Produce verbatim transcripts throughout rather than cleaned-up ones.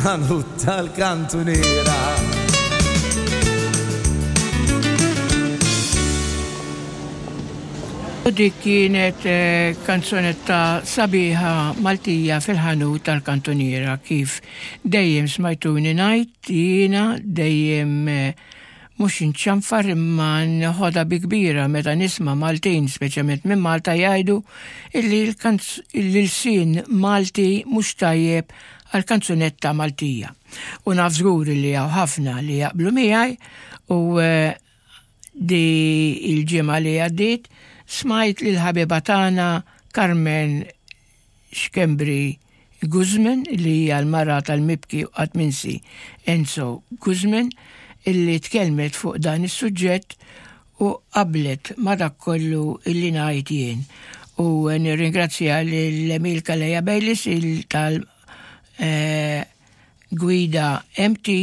fil-ħanut tal-kantuniera. Dik kienet kanzonetta sabiħa Maltija fil-ħanut tal-kantuniera kif dejjem smajtuni ngħid jiena dejjem mhux inċanfar imma nħodha bi kbira meta nisma' Maltin speċjalment minn Malta jgħidu illi l-sin Malti mhux tajjeb għal kanzunetta Maltija. U naf żgur li hawn ħafna li jaqblu miegħi u di il-ġimgħa li għaddiet smajt li l-ħabiba tagħna Carmen Xkembri Guzman li hija l-mara tal-mibki u qatt minsi Enzo Guzman illi tkellmet fuq dan is-suġġett u qablet ma dak kollu illi ngħid jien. U nirringrazzja lil Kaleja Bejlis il tal gwida M T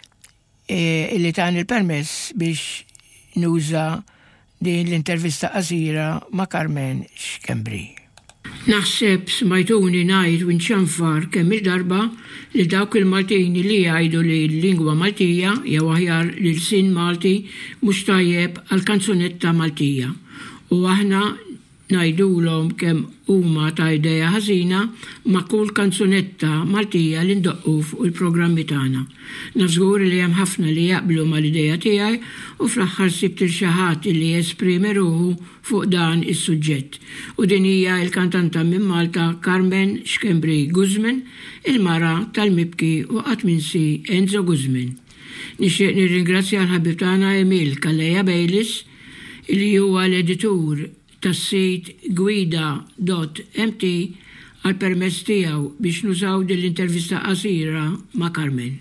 illi tani l-permess biex nuża din l-intervista qasira ma' Carmen Xkembri. Naħseb smajtuni ngħid u nċanfar kemm il-darba li dawk il-Maltini li jgħidu li l-lingwa Maltija jew aħjar li l-sin Malti mhux tajjeb għal kanzunetta Maltija. U aħna ngħidulhom kemm huma ta' idea ħażina ma' kull kanzunetta Maltija li ndoqqu fuq il-programmi tagħna. Naf żgur li hemm ħafna li jaqblu mal-idea tiegħi u fl-aħħar sibt il xi ħadd li jesprimi ruħu fuq dan is-suġġett. U din hija l-kantanta minn Malta Carmen Xkembri Guzman, il-mara tal-mibki u qatt minsi Enzo Guzman. Nixtieq nirringrazzja l-ħabib tagħna Emil Kaleja Bejlis li huwa l-editur tas-sit gwida dot M T għal permess tiegħu biex nużaw din l-intervista qasira ma' Carmen.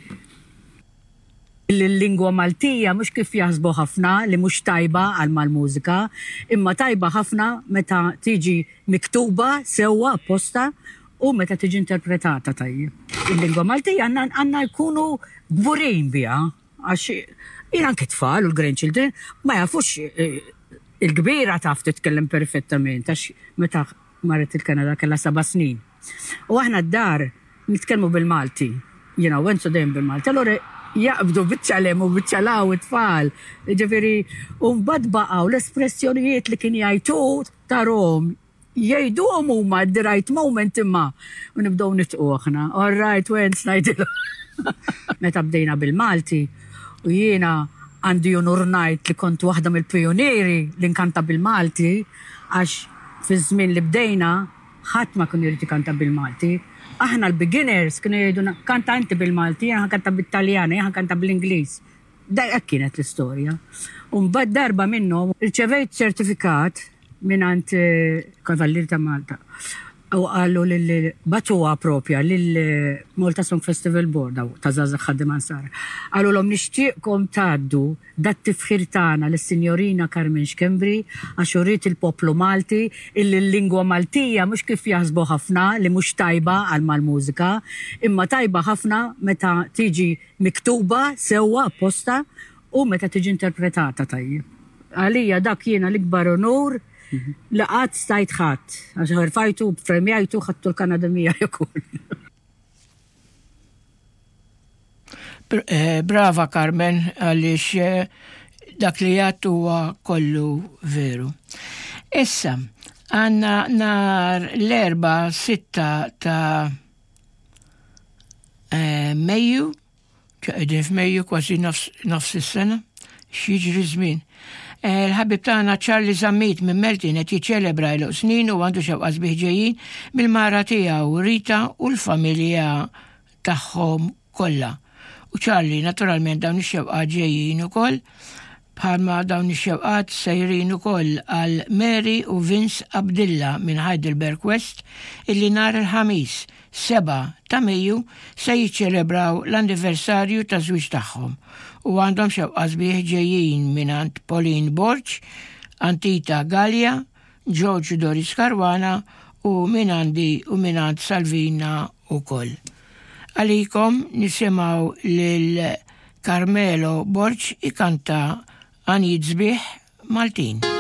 Il-lingwa Maltija mhux kif jaħsbu ħafna li mhux tajba għal mal-mużika, imma tajba ħafna meta tiġi miktuba sewwa apposta u meta tiġi interpretata tajjeb. Il-lingwa Maltija għandna jkunu gburin biha għax jien anke tfal u l-grandchildren ma jafux il-kbira taf titkellem perfettament, għax meta marret il-Kanada kellha seba' snin. U aħna d-dar nitkellmu bil-Malti, jiena wensu dejjem bil-Malti. Allura jaqbdu biċċalem u biċċalaw it-tfal, ġifieri u mbagħad baqgħu l-espressjonijiet li kien jgħidu tarhom jgħiduhom huma at the right moment imma u nibdew nitqu aħna. All right, wens ngħidilhom. Meta bdejna bil-Malti u jiena għandi unur ngħid li kont waħda mill-pionieri li nkanta bil-Malti għax fi żmien li bdejna ħadd ma kien irid ikanta bil-Malti. Aħna l-beginners kienu jgħiduna kanta inti bil-Malti, jiena ħankanta bit-Taljani, jiena ħankanta bl-Ingliż. Dak kienet l-istorja. U mbagħad darba minnhom irċevejt ċertifikat mingħand Kavallier ta' Malta. U għallu l-batuwa propja l-Malta Song Festival Board ta' Zazax Ħaddiman Sara. Għallu l-om nixtieqkom tgħaddu dat tifħir tagħna lis-Sinjorina Carmen Xkembri għax uriet il-poplu Malti il-lingwa Maltija mhux kif jaħsbu ħafna li mhux tajba għal mal-mużika, imma tajba ħafna meta tiġi miktuba sewwa apposta u meta tiġi interpretata tajjeb. Għalija dak jiena l-ikbar onur laqat stajt ħadd, għax ħarfajtu, premjajtu, ħattu l-Kanademija jkun. Brava Carmen, għaliex dak li jgħattu huwa kollu veru. Issa, għanna nar l-erba sitta ta' Mejju, ċaqedin f'Mejju kważi nofs is-sena, x'jiġri żmien. Il-ħabib tagħna Charlie Zammit minn Meltin qed jiċċelebra l snin u għandu xewqa sbieħ ġejjin mill-mara tiegħu Rita u l-familja tagħhom kollha. U Charlie naturalment dawn ix-xewqa ġejjin ukoll bħalma dawn ix-xewqat sejrin ukoll għal Mary u Vince Abdilla minn Heidelberg West illi nhar il-ħamis seba' ta' Mejju se jiċċelebraw l-anniversarju ta' żwieġ tagħhom. U għandhom xewqa sbieħ ġejjin minant Pauline Borch, Antita Gallia, George Doris Karwana u minandi u minant Salvina u koll. Għalikom nisimaw lil Carmelo Borch ikanta Għanid Sbieħ Maltin.